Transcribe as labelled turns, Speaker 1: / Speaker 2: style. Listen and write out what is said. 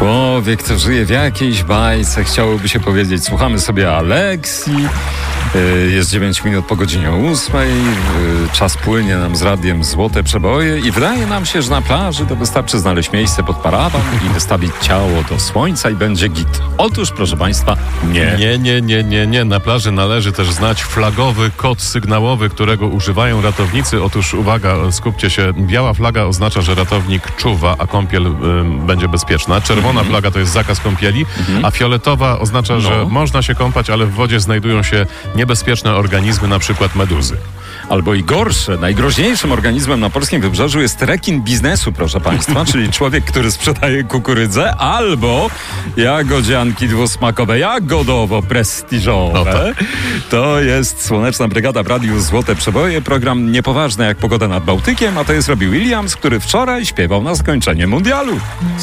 Speaker 1: Człowiek, kto żyje w jakiejś bajce, chciałoby się powiedzieć, słuchamy sobie Aleksji, jest 9 minut po godzinie 8, czas płynie nam z radiem złote przeboje i wydaje nam się, że na plaży to wystarczy znaleźć miejsce pod parawan i wystawić ciało do słońca i będzie git. Otóż, proszę Państwa, nie.
Speaker 2: Na plaży należy też znać flagowy kod sygnałowy, którego używają ratownicy. Otóż uwaga, skupcie się, biała flaga oznacza, że ratownik czuwa, a kąpiel będzie bezpieczna. Czerwona flaga to jest zakaz kąpieli, a fioletowa oznacza, że można się kąpać, ale w wodzie znajdują się niebezpieczne organizmy, na przykład meduzy.
Speaker 1: Albo i gorsze. Najgroźniejszym organizmem na polskim wybrzeżu jest rekin biznesu, proszę Państwa, czyli człowiek, który sprzedaje kukurydzę, albo jagodzianki dwusmakowe, jagodowo-prestiżowe. To jest Słoneczna Brygada w Radiu Złote Przeboje, program niepoważny jak pogoda nad Bałtykiem, a to jest Robbie Williams, który wczoraj śpiewał na zakończenie mundialu.